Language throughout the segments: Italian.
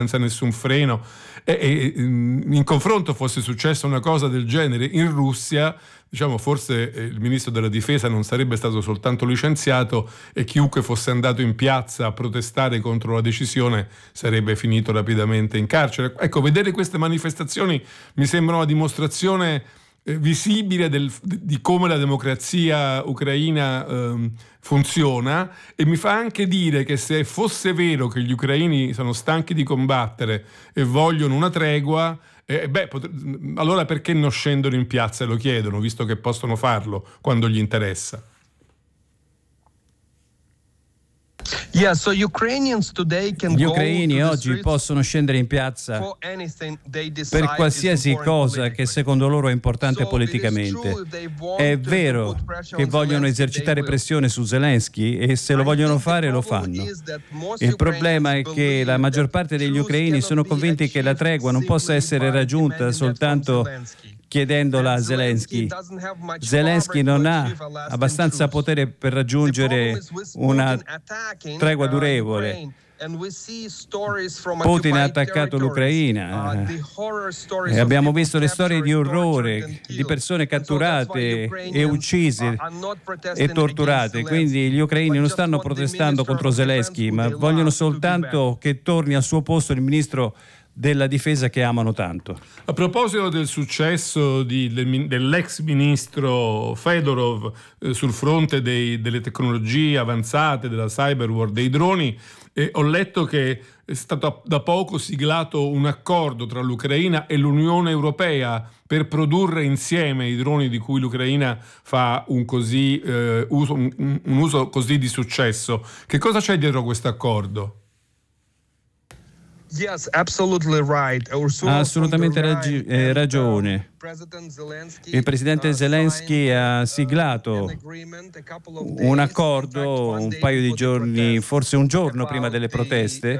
senza nessun freno, e in confronto fosse successa una cosa del genere in Russia, diciamo, forse il ministro della difesa non sarebbe stato soltanto licenziato, e chiunque fosse andato in piazza a protestare contro la decisione sarebbe finito rapidamente in carcere. Ecco, vedere queste manifestazioni mi sembra una dimostrazione visibile di come la democrazia ucraina funziona, e mi fa anche dire che se fosse vero che gli ucraini sono stanchi di combattere e vogliono una tregua, allora perché non scendono in piazza e lo chiedono, visto che possono farlo quando gli interessa? Gli ucraini oggi possono scendere in piazza per qualsiasi cosa che secondo loro è importante politicamente. È vero che vogliono esercitare pressione su Zelensky, e se lo vogliono fare lo fanno. Il problema è che la maggior parte degli ucraini sono convinti che la tregua non possa essere raggiunta soltanto chiedendola a Zelensky. Zelensky non ha abbastanza potere per raggiungere una tregua durevole. Putin ha attaccato l'Ucraina e abbiamo visto le storie di orrore, di persone catturate e uccise e torturate. Quindi gli ucraini non stanno protestando contro Zelensky, ma vogliono soltanto che torni al suo posto il ministro della difesa che amano tanto. A proposito del successo dell'ex ministro Fedorov sul fronte delle tecnologie avanzate, della cyber war, dei droni, ho letto che è stato da poco siglato un accordo tra l'Ucraina e l'Unione Europea per produrre insieme i droni di cui l'Ucraina fa un uso così di successo. Che cosa c'è dietro questo accordo? Ha assolutamente ragione. Il presidente Zelensky ha siglato un accordo un paio di giorni, forse un giorno prima delle proteste,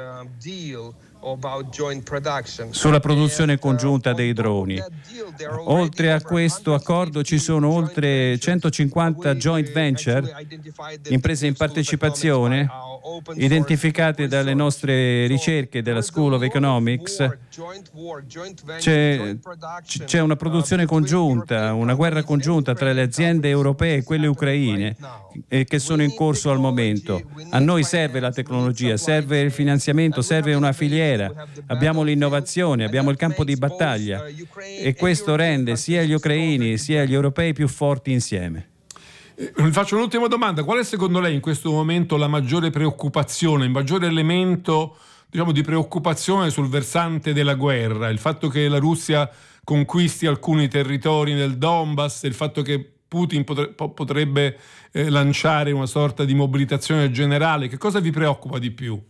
sulla produzione congiunta dei droni. Oltre a questo accordo ci sono oltre 150 joint venture, imprese in partecipazione, identificate dalle nostre ricerche della School of Economics. C'è una produzione congiunta, una guerra congiunta tra le aziende europee e quelle ucraine che sono in corso al momento. A noi serve la tecnologia, serve il finanziamento, serve una filiera. Abbiamo l'innovazione, abbiamo il campo di battaglia, e questo rende sia gli ucraini sia gli europei più forti insieme. Vi faccio un'ultima domanda. Qual è secondo lei in questo momento la maggiore preoccupazione, il maggiore elemento, diciamo, di preoccupazione sul versante della guerra? Il fatto che la Russia conquisti alcuni territori nel Donbass, il fatto che Putin potrebbe lanciare una sorta di mobilitazione generale? Che cosa vi preoccupa di più?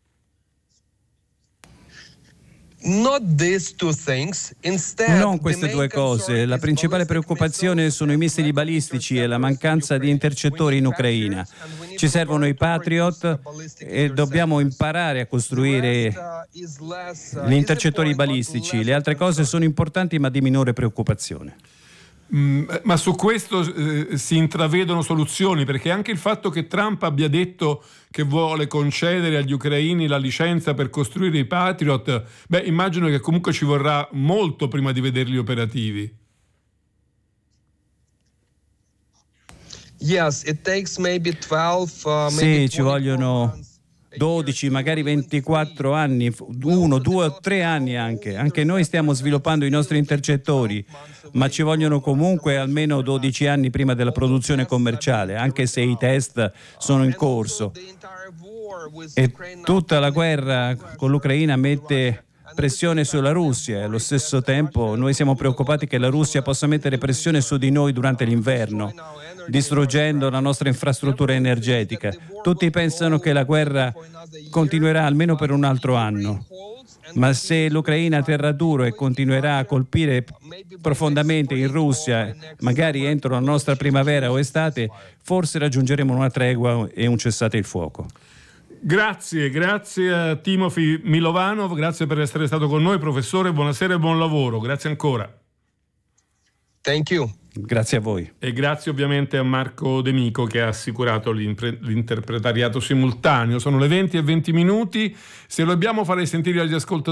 Non queste due cose. La principale preoccupazione sono i missili balistici e la mancanza di intercettori in Ucraina. Ci servono i Patriot e dobbiamo imparare a costruire gli intercettori balistici. Le altre cose sono importanti ma di minore preoccupazione. Ma su questo si intravedono soluzioni, perché anche il fatto che Trump abbia detto che vuole concedere agli ucraini la licenza per costruire i Patriot, immagino che comunque ci vorrà molto prima di vederli operativi. Sì, ci vogliono 12, magari 24 anni, 1, 2 o 3 anni anche. Anche noi stiamo sviluppando i nostri intercettori, ma ci vogliono comunque almeno 12 anni prima della produzione commerciale, anche se i test sono in corso. E tutta la guerra con l'Ucraina mette pressione sulla Russia, e allo stesso tempo noi siamo preoccupati che la Russia possa mettere pressione su di noi durante l'inverno, distruggendo la nostra infrastruttura energetica. Tutti pensano che la guerra continuerà almeno per un altro anno, ma se l'Ucraina terrà duro e continuerà a colpire profondamente in Russia, magari entro la nostra primavera o estate, forse raggiungeremo una tregua e un cessate il fuoco. Grazie a Timofey Milovanov, grazie per essere stato con noi, professore, buonasera e buon lavoro, grazie ancora. Thank you. Grazie a voi. E grazie ovviamente a Marco De Mico che ha assicurato l'interpretariato simultaneo. Sono le 20:20. Se lo dobbiamo fare sentire agli ascoltatori